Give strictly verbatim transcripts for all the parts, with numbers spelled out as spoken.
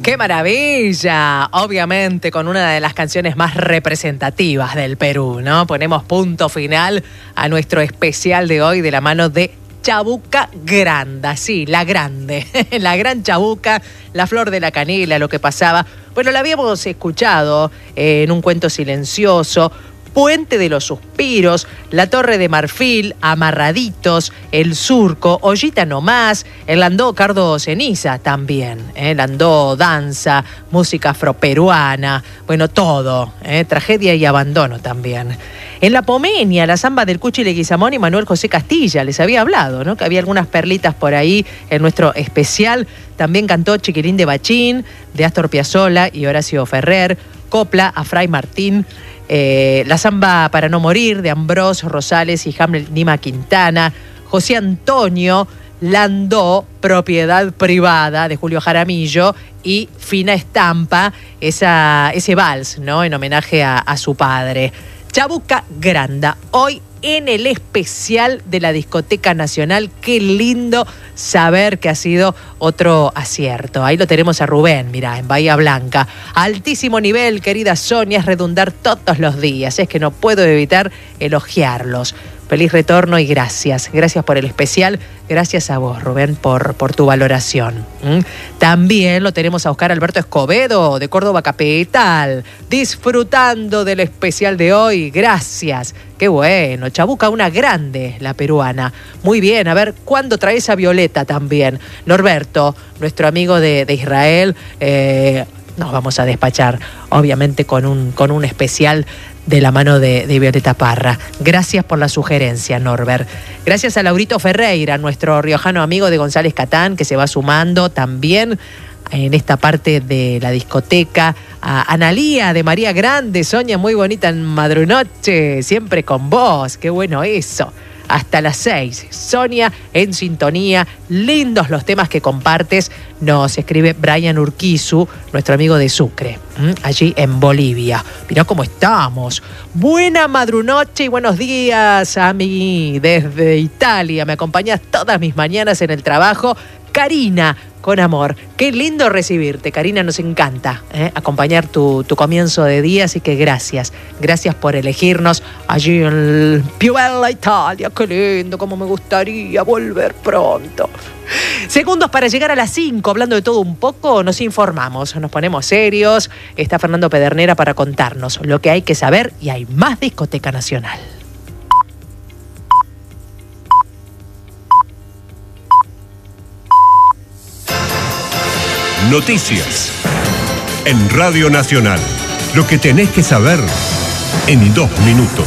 ¡Qué maravilla! Obviamente con una de las canciones más representativas del Perú, ¿no? Ponemos punto final a nuestro especial de hoy de la mano de Chabuca Granda, sí, la grande, la gran Chabuca, la flor de la canela, lo que pasaba. Bueno, la habíamos escuchado eh, en un cuento silencioso, Puente de los Suspiros, La Torre de Marfil, Amarraditos, El Surco, Ollita Nomás, el Landó Cardo Ceniza también, ¿eh? Landó danza, música afroperuana, bueno, todo, ¿eh? Tragedia y abandono también. En La Pomenia, la samba del Cuchi Leguizamón y Manuel José Castilla, les había hablado, ¿no? Que había algunas perlitas por ahí en nuestro especial. También cantó Chiquilín de Bachín, de Astor Piazzolla y Horacio Ferrer, copla a Fray Martín, eh, la samba Para no morir, de Ambrós Rosales y Hamlet Nima Quintana, José Antonio Landó, Propiedad Privada, de Julio Jaramillo, y Fina Estampa, esa, ese vals, ¿no? En homenaje a, a su padre. Chabuca Granda, hoy en el especial de la Discoteca Nacional. Qué lindo saber que ha sido otro acierto. Ahí lo tenemos a Rubén, mirá, en Bahía Blanca. Altísimo nivel, querida Sonia, es redundar todos los días. Es que no puedo evitar elogiarlos. Feliz retorno y gracias. Gracias por el especial. Gracias a vos, Rubén, por, por tu valoración. ¿Mm? También lo tenemos a Oscar Alberto Escobedo, de Córdoba Capital, disfrutando del especial de hoy. Gracias. Qué bueno. Chabuca, una grande, la peruana. Muy bien. A ver, ¿cuándo traes a Violeta también? Norberto, nuestro amigo de, de Israel, eh, nos vamos a despachar, obviamente, con un, con un especial de la mano de, de Violeta Parra. Gracias por la sugerencia, Norbert. Gracias a Laurito Ferreira, nuestro riojano amigo de González Catán, que se va sumando también en esta parte de la discoteca. A Analía de María Grande, Sonia, muy bonita en Madrunoche, siempre con vos. Qué bueno eso. Hasta las seis. Sonia en sintonía. Lindos los temas que compartes. Nos escribe Brian Urquizu, nuestro amigo de Sucre, ¿m? allí en Bolivia. Mirá cómo estamos. Buena madrunoche y buenos días a mí desde Italia. Me acompañas todas mis mañanas en el trabajo. Karina, con amor. Qué lindo recibirte, Karina, nos encanta ¿eh? acompañar tu, tu comienzo de día, así que gracias. Gracias por elegirnos allí en Piubella, Italia. Qué lindo, cómo me gustaría volver pronto. Segundos para llegar a las cinco, hablando de todo un poco, nos informamos, nos ponemos serios. Está Fernando Pedernera para contarnos lo que hay que saber y hay más Discoteca Nacional. Noticias en Radio Nacional. Lo que tenés que saber en dos minutos.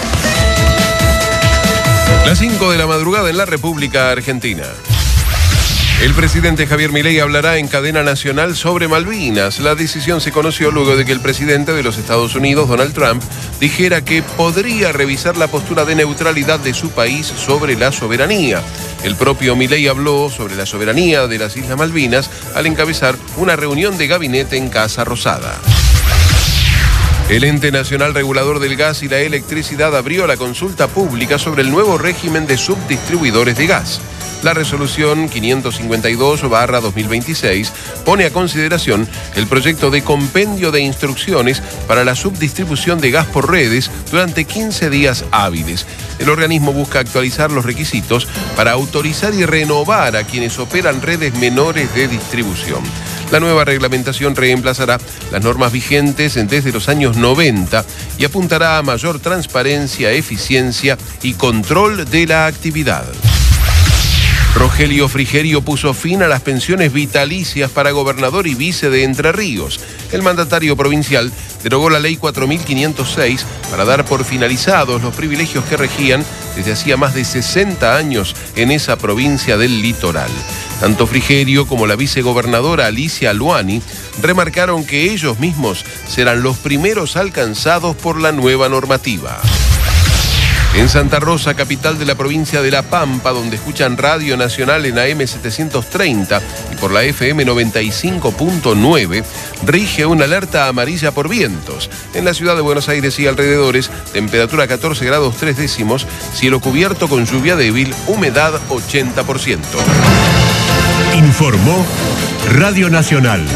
Las cinco de la madrugada en la República Argentina. El presidente Javier Milei hablará en cadena nacional sobre Malvinas. La decisión se conoció luego de que el presidente de los Estados Unidos, Donald Trump, dijera que podría revisar la postura de neutralidad de su país sobre la soberanía. El propio Milei habló sobre la soberanía de las Islas Malvinas al encabezar una reunión de gabinete en Casa Rosada. El Ente Nacional Regulador del Gas y la Electricidad abrió la consulta pública sobre el nuevo régimen de subdistribuidores de gas. La resolución quinientos cincuenta y dos barra dos mil veintiséis pone a consideración el proyecto de compendio de instrucciones para la subdistribución de gas por redes durante quince días hábiles. El organismo busca actualizar los requisitos para autorizar y renovar a quienes operan redes menores de distribución. La nueva reglamentación reemplazará las normas vigentes desde los años noventa y apuntará a mayor transparencia, eficiencia y control de la actividad. Rogelio Frigerio puso fin a las pensiones vitalicias para gobernador y vice de Entre Ríos. El mandatario provincial derogó la ley cuatro mil quinientos seis para dar por finalizados los privilegios que regían desde hacía más de sesenta años en esa provincia del litoral. Tanto Frigerio como la vicegobernadora Alicia Luani remarcaron que ellos mismos serán los primeros alcanzados por la nueva normativa. En Santa Rosa, capital de la provincia de La Pampa, donde escuchan Radio Nacional en A M setecientos treinta y por la F M noventa y cinco punto nueve, rige una alerta amarilla por vientos. En la ciudad de Buenos Aires y alrededores, temperatura catorce grados tres décimos, cielo cubierto con lluvia débil, humedad ochenta por ciento. Informó Radio Nacional,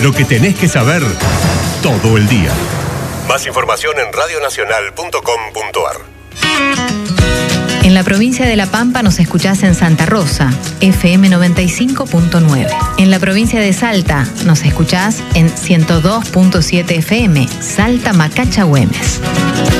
Lo que tenés que saber todo el día. Más información en radionacional punto com punto ar. En la provincia de La Pampa nos escuchás en Santa Rosa, F M noventa y cinco punto nueve. En la provincia de Salta nos escuchás en ciento dos punto siete F M, Salta Macacha Güemes.